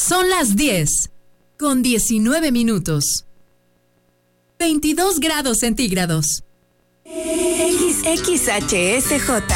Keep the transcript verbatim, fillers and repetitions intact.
Son las diez, con diecinueve minutos. veintidós grados centígrados. X H S J